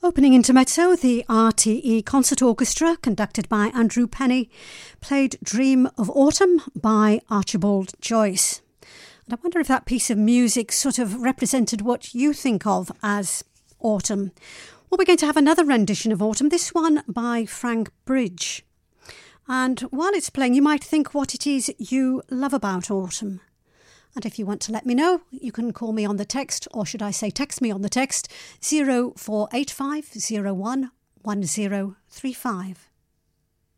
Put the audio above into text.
Opening intermezzo, the RTE Concert Orchestra, conducted by Andrew Penny, played Dream of Autumn by Archibald Joyce. And I wonder if that piece of music sort of represented what you think of as autumn. Well, we're going to have another rendition of Autumn, this one by Frank Bridge. And while it's playing, you might think what it is you love about autumn. And if you want to let me know, you can call me on the text, or should I say text me on the text, 0485 01 1035.